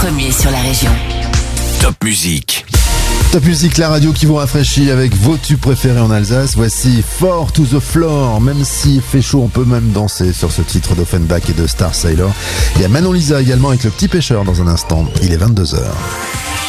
premier sur la région. Top Musique. Top Musique, la radio qui vous rafraîchit avec vos tubes préférés en Alsace. Voici Four to the Floor. Même s'il fait chaud, on peut même danser sur ce titre d'Offenbach et de Star Sailor. Il y a Manon Lisa également avec Le Petit Pêcheur dans un instant. Il est 22h.